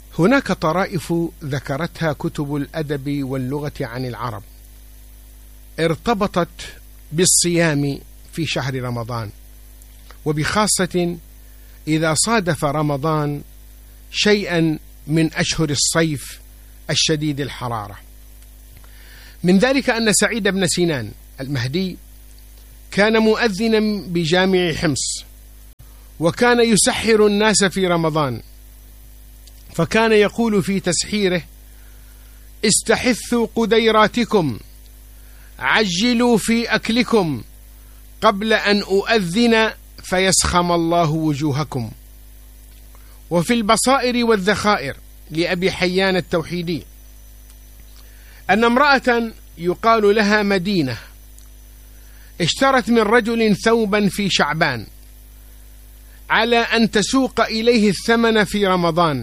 هناك طرائف ذكرتها كتب الأدب واللغة عن العرب ارتبطت بالصيام في شهر رمضان، وبخاصة إذا صادف رمضان شيئا من أشهر الصيف الشديد الحرارة. من ذلك أن سعيد بن سنان المهدي كان مؤذنا بجامع حمص، وكان يسحر الناس في رمضان، فكان يقول في تسحيره: استحثوا قديراتكم، عجلوا في أكلكم قبل أن أؤذن فيسخم الله وجوهكم. وفي البصائر والذخائر لأبي حيان التوحيدي أن امرأة يقال لها مدينة اشترت من رجل ثوبا في شعبان على أن تسوق إليه الثمن في رمضان،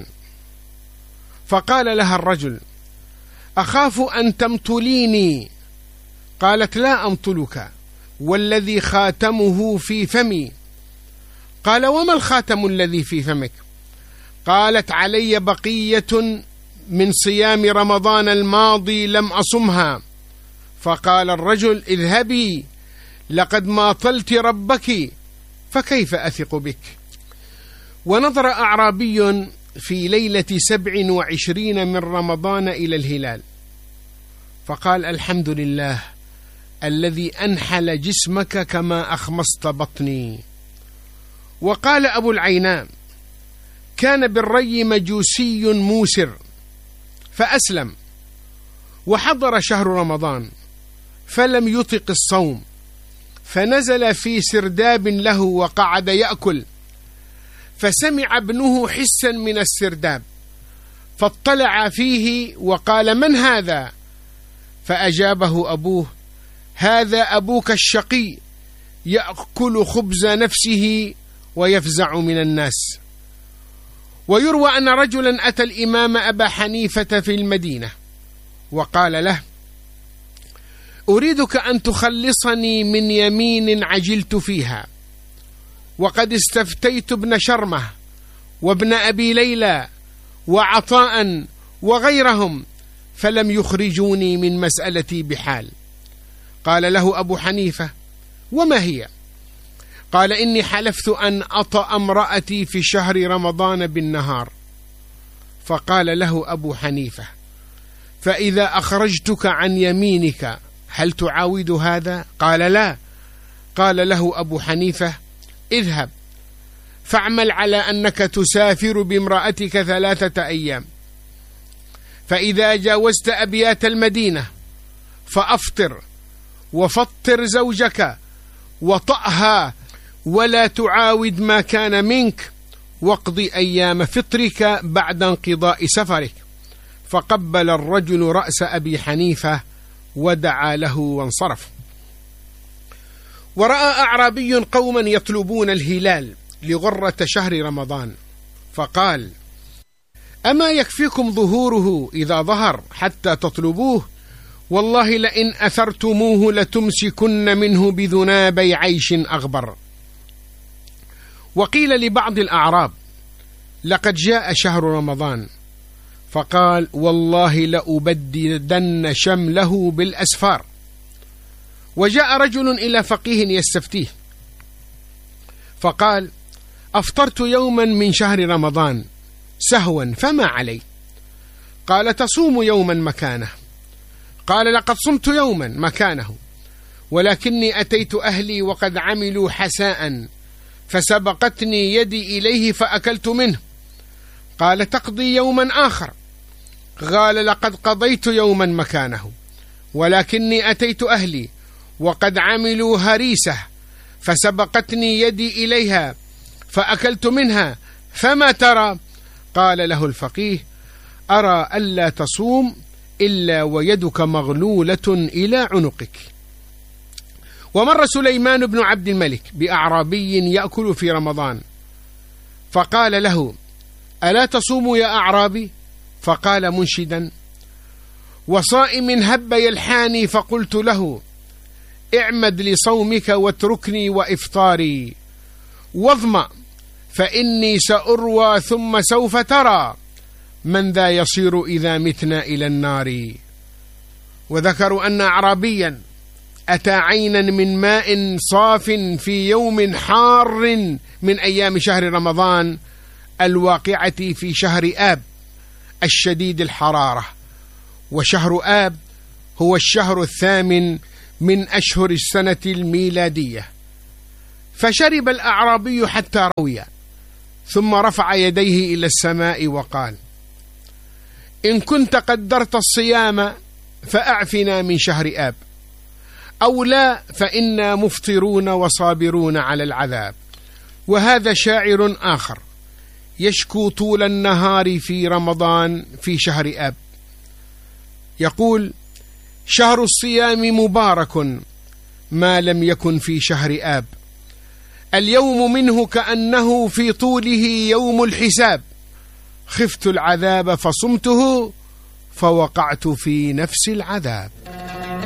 فقال لها الرجل: أخاف أن تمطليني. قالت: لا أمطلك والذي خاتمه في فمي. قال: وما الخاتم الذي في فمك؟ قالت: علي بقية من صيام رمضان الماضي لم أصمها. فقال الرجل: اذهبي، لقد ماطلت ربك، فكيف أثق بك؟ ونظر أعرابي في ليلة 27 من رمضان إلى الهلال، فقال: الحمد لله الذي أنحل جسمك كما أخمصت بطني. وقال أبو العينان: كان بالري مجوسي موسر فأسلم، وحضر شهر رمضان فلم يطق الصوم، فنزل في سرداب له وقعد يأكل، فسمع ابنه حسا من السرداب، فاطلع فيه وقال: من هذا؟ فأجابه أبوه: هذا أبوك الشقي يأكل خبز نفسه ويفزع من الناس. ويروى أن رجلا أتى الإمام أبا حنيفة في المدينة وقال له: أريدك أن تخلصني من يمين عجلت فيها، وقد استفتيت ابن شرمة وابن أبي ليلى وعطاء وغيرهم فلم يخرجوني من مسألتي بحال. قال له أبو حنيفة: وما هي؟ قال: إني حلفت أن أطأ امرأتي في شهر رمضان بالنهار. فقال له أبو حنيفة: فإذا أخرجتك عن يمينك هل تعاود هذا؟ قال: لا. قال له أبو حنيفة: اذهب فاعمل على أنك تسافر بامرأتك 3 أيام، فإذا جاوزت أبيات المدينة فأفطر وفطر زوجك وطأها، ولا تعاود ما كان منك، واقضي أيام فطرك بعد انقضاء سفرك. فقبل الرجل رأس أبي حنيفة ودعا له وانصرف. ورأى أعرابي قوما يطلبون الهلال لغرة شهر رمضان، فقال: أما يكفيكم ظهوره إذا ظهر حتى تطلبوه؟ والله لئن أثرتموه لتمسكن منه بذنابي عيش أغبر. وقيل لبعض الأعراب: لقد جاء شهر رمضان، فقال: والله لأبددن شمله بالأسفار. وجاء رجل إلى فقيه يستفتيه، فقال: أفطرت يوما من شهر رمضان سهوا فما علي؟ قال: تصوم يوما مكانه. قال: لقد صمت يوما مكانه، ولكني أتيت أهلي وقد عملوا حساء، فسبقتني يدي إليه فأكلت منه. قال: تقضي يوما آخر. قال: لقد قضيت يوما مكانه، ولكني أتيت أهلي وقد عملوا هريسة، فسبقتني يدي إليها فأكلت منها، فما ترى؟ قال له الفقيه: أرى ألا تصوم إلا ويدك مغلولة إلى عنقك. ومر سليمان بن عبد الملك بأعرابي يأكل في رمضان، فقال له: ألا تصوم يا أعرابي؟ فقال منشدا: وصائم هب يلحاني، فقلت له: اعمد لصومك واتركني وإفطاري، واظمأ فإني سأروى ثم سوف ترى من ذا يصير إذا متنا إلى النار. وذكروا أن أعرابيا أتى عينا من ماء صاف في يوم حار من أيام شهر رمضان الواقعة في شهر آب الشديد الحرارة، وشهر آب هو الشهر الثامن من أشهر السنة الميلادية. فشرب الأعرابي حتى روي، ثم رفع يديه إلى السماء وقال: إن كنت قدرت الصيام فأعفنا من شهر آب، أو لا فإنا مفطرون وصابرون على العذاب. وهذا شاعر آخر يشكو طول النهار في رمضان في شهر آب، يقول: شهر الصيام مبارك ما لم يكن في شهر آب، اليوم منه كأنه في طوله يوم الحساب، خفت العذاب فصمته فوقعت في نفس العذاب.